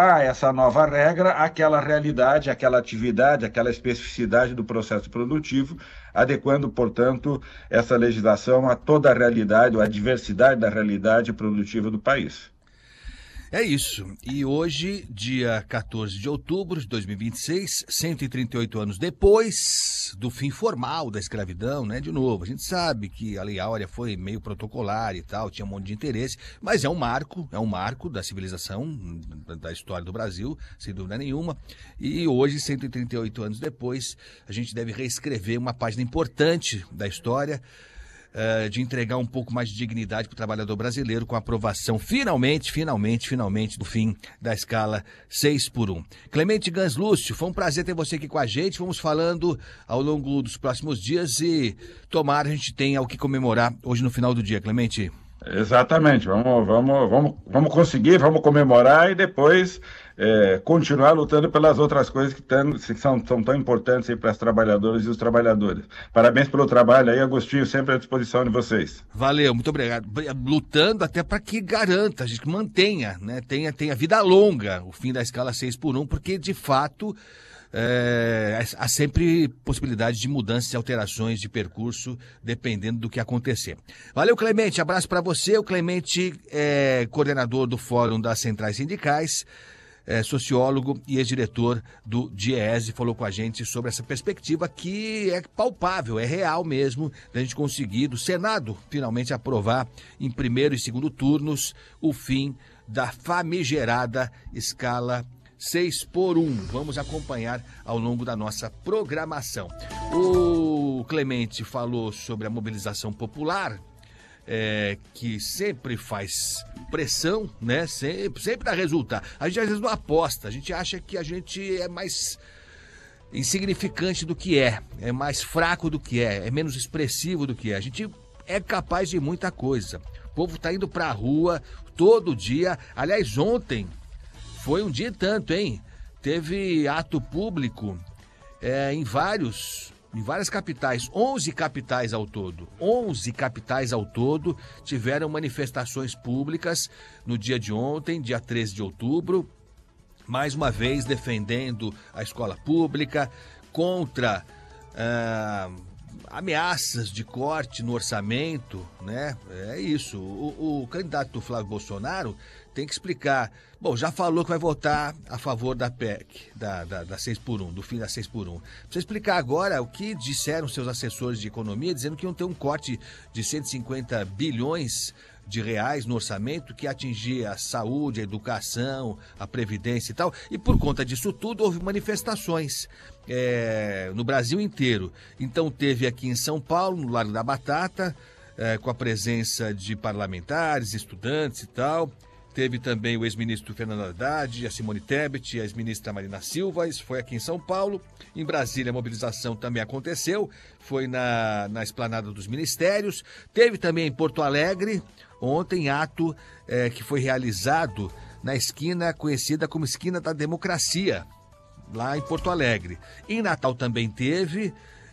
adequar essa nova regra àquela realidade, àquela atividade, àquela especificidade do processo produtivo, adequando, portanto, essa legislação a toda a realidade, a diversidade da realidade produtiva do país. É isso. E hoje, dia 14 de outubro de 2026, 138 anos depois do fim formal da escravidão, né? De novo, a gente sabe que a Lei Áurea foi meio protocolar e tal, tinha um monte de interesse, mas é um marco da civilização, da história do Brasil, sem dúvida nenhuma. E hoje, 138 anos depois, a gente deve reescrever uma página importante da história, de entregar um pouco mais de dignidade para o trabalhador brasileiro com a aprovação, finalmente, do fim da escala 6x1. Clemente Gans Lúcio, foi um prazer ter você aqui com a gente. Vamos falando ao longo dos próximos dias e tomara a gente tenha o que comemorar hoje no final do dia, Clemente. Exatamente, vamos conseguir, vamos comemorar e depois continuar lutando pelas outras coisas que são tão importantes para as trabalhadoras e os trabalhadores. Parabéns pelo trabalho aí, Agostinho, sempre à disposição de vocês. Valeu, muito obrigado. Lutando até para que garanta, a gente mantenha, né, tenha vida longa o fim da escala 6x1, porque de fato há sempre possibilidade de mudanças e alterações de percurso, dependendo do que acontecer. Valeu, Clemente, abraço para você. O Clemente é coordenador do Fórum das Centrais Sindicais, sociólogo e ex-diretor do DIEESE, falou com a gente sobre essa perspectiva que é palpável, é real mesmo, da gente conseguir, do Senado, finalmente aprovar em primeiro e segundo turnos o fim da famigerada escala 6x1. Vamos acompanhar ao longo da nossa programação. O Clemente falou sobre a mobilização popular, que sempre faz pressão, né? Sempre dá resultado. A gente às vezes não aposta, a gente acha que a gente é mais insignificante do que é mais fraco do que é menos expressivo do que é. A gente é capaz de muita coisa. O povo tá indo pra rua todo dia. Aliás, ontem foi um dia e tanto, hein? Teve ato público em várias capitais, 11 capitais ao todo. 11 capitais ao todo tiveram manifestações públicas no dia de ontem, dia 13 de outubro, mais uma vez defendendo a escola pública, contra ameaças de corte no orçamento, né? É isso. O candidato Flávio Bolsonaro tem que explicar. Bom, já falou que vai votar a favor da PEC, da 6x1, do fim da 6x1. Precisa explicar agora o que disseram seus assessores de economia, dizendo que iam ter um corte de 150 bilhões de reais no orçamento que atingia a saúde, a educação, a previdência e tal. E por conta disso tudo, houve manifestações no Brasil inteiro. Então teve aqui em São Paulo, no Largo da Batata, com a presença de parlamentares, estudantes e tal. Teve também o ex-ministro Fernando Haddad, a Simone Tebet, a ex-ministra Marina Silva. Isso foi aqui em São Paulo. Em Brasília, a mobilização também aconteceu. Foi na Esplanada dos Ministérios. Teve também em Porto Alegre, ontem, ato que foi realizado na esquina conhecida como Esquina da Democracia, lá em Porto Alegre. Em Natal também teve,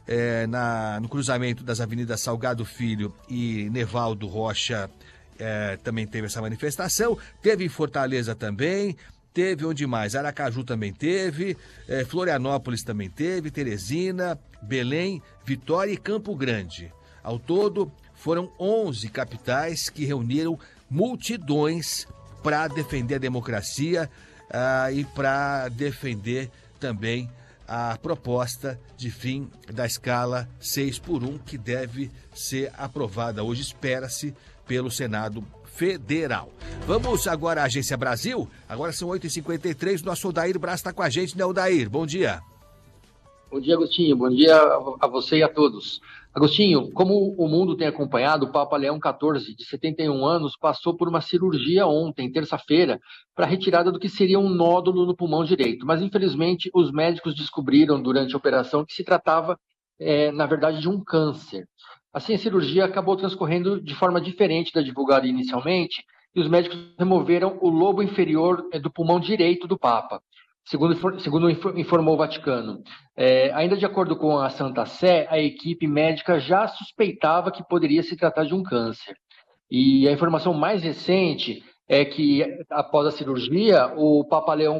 no cruzamento das avenidas Salgado Filho e Nevaldo Rocha, também teve essa manifestação. Teve em Fortaleza também, teve onde mais? Aracaju também teve, Florianópolis também teve, Teresina, Belém, Vitória e Campo Grande. Ao todo, foram 11 capitais que reuniram multidões para defender a democracia e para defender também a proposta de fim da escala 6x1, que deve ser aprovada hoje, espera-se, pelo Senado Federal. Vamos agora à Agência Brasil. Agora são 8h53, nosso Odair Braz está com a gente, né, Odair? Bom dia. Bom dia, Agostinho. Bom dia a você e a todos. Agostinho, como o mundo tem acompanhado, o Papa Leão XIV, de 71 anos, passou por uma cirurgia ontem, terça-feira, para a retirada do que seria um nódulo no pulmão direito. Mas, infelizmente, os médicos descobriram durante a operação que se tratava, na verdade, de um câncer. Assim, a cirurgia acabou transcorrendo de forma diferente da divulgada inicialmente, e os médicos removeram o lobo inferior do pulmão direito do Papa, segundo informou o Vaticano. Ainda de acordo com a Santa Sé, a equipe médica já suspeitava que poderia se tratar de um câncer. E a informação mais recente é que, após a cirurgia, o Papa Leão